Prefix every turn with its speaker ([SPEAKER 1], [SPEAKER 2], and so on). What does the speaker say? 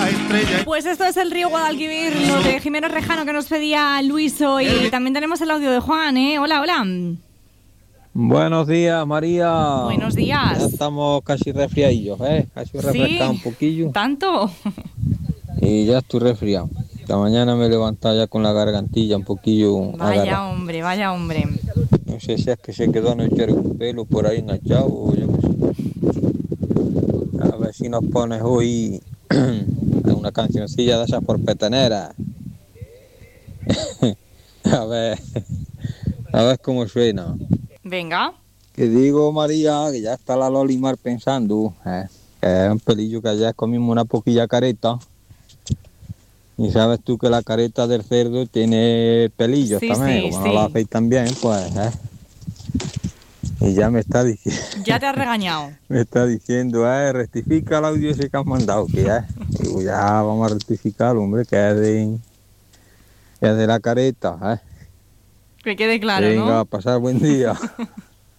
[SPEAKER 1] Pues esto es el río Guadalquivir, lo de Jimeno Rejano que nos pedía Luis hoy. Y también tenemos el audio de Juan, ¿eh? Hola, hola.
[SPEAKER 2] Buenos días, María.
[SPEAKER 1] Buenos días.
[SPEAKER 2] Ya estamos casi resfriadillos, casi refrescado un poquillo.
[SPEAKER 1] ¿Tanto?
[SPEAKER 2] Y ya estoy resfriado. Esta mañana me he levantado ya con la gargantilla un poquillo
[SPEAKER 1] Vaya
[SPEAKER 2] agarrada.
[SPEAKER 1] hombre, vaya hombre.
[SPEAKER 2] No sé si es que se quedó anoche un pelo por ahí enganchado o yo qué sé. A ver si nos pones hoy una cancioncilla de esas por petanera. a ver cómo suena.
[SPEAKER 1] Venga.
[SPEAKER 2] Que digo, María, que ya está la Lolimar pensando, que es un pelillo que ayer comimos una poquilla careta. Y sabes tú que la careta del cerdo tiene pelillos también, como no lo hacéis tan bien, pues, Y ya me está diciendo...
[SPEAKER 1] Ya te has regañado.
[SPEAKER 2] me está diciendo, rectifica el audio ese que has mandado, que ya... Digo, ya vamos a rectificarlo, hombre, que es de la careta,
[SPEAKER 1] Que quede claro,
[SPEAKER 2] Venga,
[SPEAKER 1] ¿no?
[SPEAKER 2] a pasar buen día.